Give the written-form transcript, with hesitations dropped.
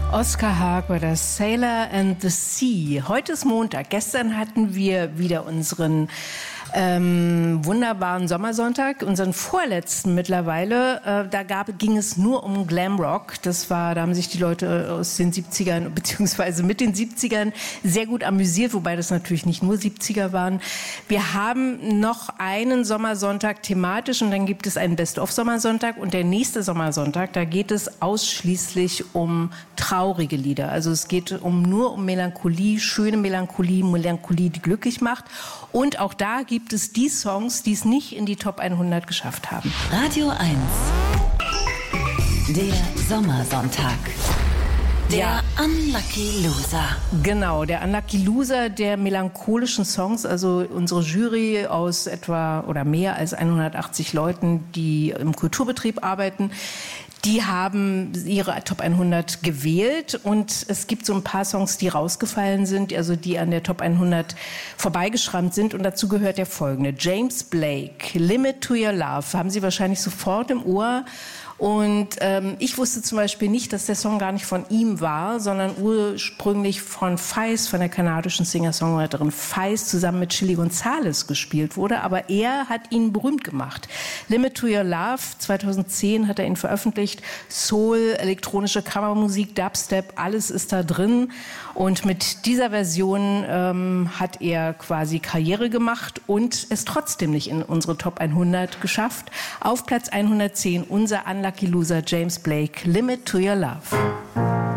Oskar Haag war das Sailor and the Sea. Heute ist Montag. Gestern hatten wir wieder unseren wunderbaren Sommersonntag, unseren vorletzten mittlerweile. Ging es nur um Glamrock. Da haben sich die Leute aus den 70ern beziehungsweise mit den 70ern sehr gut amüsiert, wobei das natürlich nicht nur 70er waren. Wir haben noch einen Sommersonntag thematisch und dann gibt es einen Best-of-Sommersonntag und der nächste Sommersonntag, da geht es ausschließlich um traurige Lieder. Also es geht nur um Melancholie, schöne Melancholie, die glücklich macht. Und auch da gibt es die Songs, die es nicht in die Top 100 geschafft haben. Radio 1, der Sommersonntag. Der Unlucky Loser. Genau, der Unlucky Loser der melancholischen Songs. Also unsere Jury aus etwa oder mehr als 180 Leuten, die im Kulturbetrieb arbeiten, die haben ihre Top 100 gewählt und es gibt so ein paar Songs, die rausgefallen sind, also die an der Top 100 vorbeigeschrammt sind und dazu gehört der folgende. James Blake, Limit to Your Love, haben Sie wahrscheinlich sofort im Ohr. Und ich wusste zum Beispiel nicht, dass der Song gar nicht von ihm war, sondern ursprünglich von Feist, von der kanadischen Singer-Songwriterin Feist, zusammen mit Chilly Gonzales gespielt wurde. Aber er hat ihn berühmt gemacht. Limit to Your Love, 2010 hat er ihn veröffentlicht. Soul, elektronische Kammermusik, Dubstep, alles ist da drin. Und mit dieser Version hat er quasi Karriere gemacht und es trotzdem nicht in unsere Top 100 geschafft. Auf Platz 110 unser Unlucky Loser James Blake, Limit to Your Love.